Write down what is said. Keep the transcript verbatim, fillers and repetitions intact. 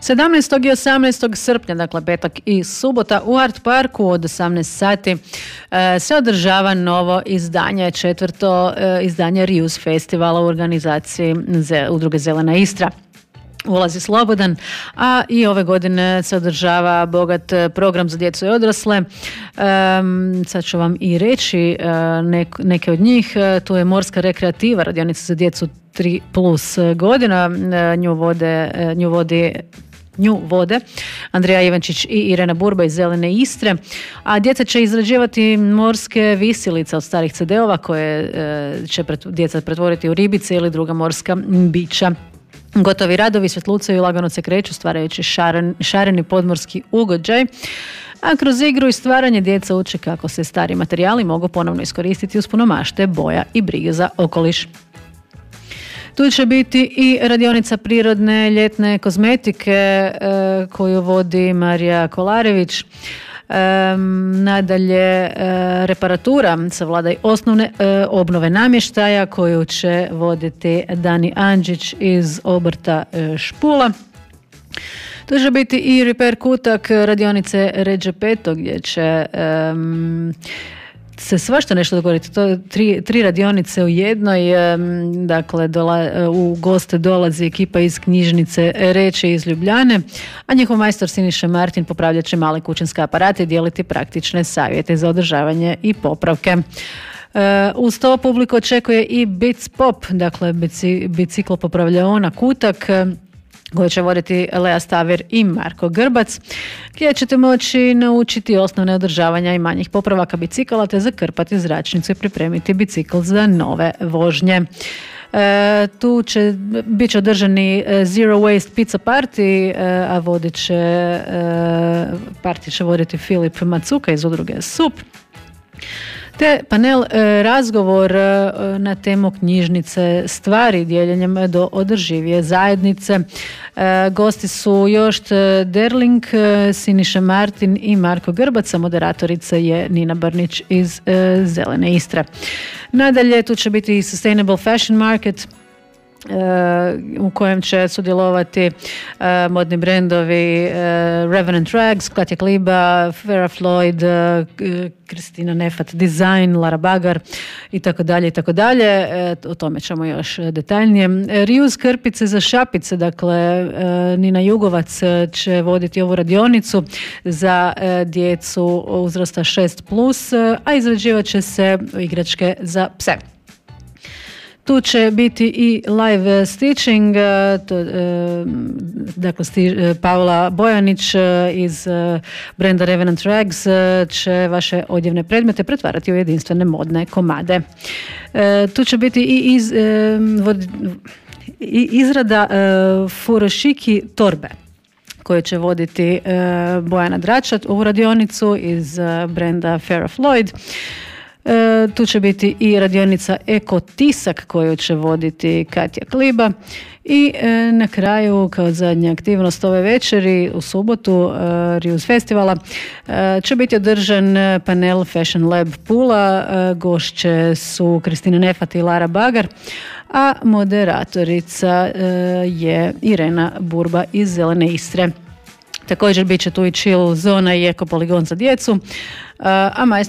sedamnaestog i osamnaestog srpnja, dakle petak i subota, u Art Parku od osamnaest sati e, se održava novo izdanje, četvrto e, izdanje Rius festivala u organizaciji Ze, udruge Zelena Istra. Ulaz je slobodan, a i ove godine se održava bogat program za djecu i odrasle. Um, sad ću vam i reći uh, nek, neke od njih. Uh, tu je morska rekreativa, radionica za djecu tri plus godina. Uh, nju vode, uh, nju vodi Nju vode Andreja Ivančić i Irena Burba iz Zelene Istre, a djeca će izrađivati morske visilice od starih ce de ova koje uh, će pret, djeca pretvoriti u ribice ili druga morska bića. Gotovi radovi svjetlucaju i lagano se kreću stvarajući šaren, šareni podmorski ugođaj, a kroz igru i stvaranje djeca uče kako se stari materijali mogu ponovno iskoristiti uz puno mašte, boja i brige za okoliš. Tu će biti i radionica prirodne ljetne kozmetike e, koju vodi Marija Kolarević. Um, nadalje uh, reparatura savladaj osnovne uh, obnove namještaja koju će voditi Dani Andžić iz obrta uh, Špula. Tu će biti i repair kutak radionice Ređe Peto gdje će um, se svašta nešto dogoditi. To je tri, tri radionice u jednoj. Dakle, dola, u goste dolazi ekipa iz knjižnice Reče iz Ljubljane, a njihov majstor Siniša Martin popravljat će male kućanske aparate i dijeliti praktične savjete za održavanje i popravke. Uh, uz to publiku očekuje i Beats Pop, dakle bici, biciklo popravljaona kutak, koje će voditi Lea Staver i Marko Grbac, gdje ćete moći naučiti osnovne održavanja i manjih popravaka bicikala te zakrpati zračnicu i pripremiti bicikl za nove vožnje. E, tu će bit će održani Zero Waste Pizza Party, e, a vodit će, e, party će voditi Filip Macuka iz udruge Sup. Te panel e, razgovor e, na temu knjižnice stvari dijeljenjem do održivije zajednice. E, gosti su Jošt Derling, e, Siniša Martin i Marko Grbac, a moderatorica je Nina Brnić iz e, Zelene Istre. Nadalje, tu će biti Sustainable Fashion Market, u kojem će sudjelovati uh, modni brendovi uh, Revenant Rags, Katja Kliba, Farrah Floyd, uh, Kristina Nefat Design, Lara Bagar i tako dalje i tako dalje. O tome ćemo još detaljnije. Rius krpice za šapice, dakle uh, Nina Jugovac će voditi ovu radionicu za uh, djecu uzrasta šest plus, uh, a izrađivat će se igračke za pse. Tu će biti i live stitching, to, dakle Paula Bojanić iz brenda Revenant Rags će vaše odjevne predmete pretvarati u jedinstvene modne komade. Tu će biti i iz, izrada furošiki torbe koju će voditi Bojana Dračat, ovu radionicu iz brenda Farrah Floyd. E, tu će biti i radionica Eko Tisak koju će voditi Katja Kliba i e, na kraju kao zadnja aktivnost ove večeri u subotu e, Rius festivala e, će biti održan panel Fashion Lab Pula. E, gošće su Kristina Nefat i Lara Bagar, a moderatorica e, je Irena Burba iz Zelene Istre. Također bit će tu i chill zona i eko poligon za djecu, a majstor